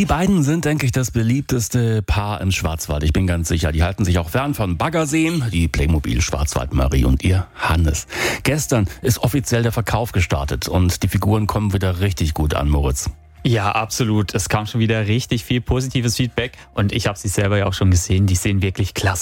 Die beiden sind, denke ich, das beliebteste Paar im Schwarzwald. Ich bin ganz sicher, die halten sich auch fern von Baggerseen, die Playmobil Schwarzwald-Marie und ihr Hannes. Gestern ist offiziell der Verkauf gestartet und die Figuren kommen wieder richtig gut an, Moritz. Ja, absolut. Es kam schon wieder richtig viel positives Feedback und ich habe sie selber ja auch schon gesehen. Die sehen wirklich klasse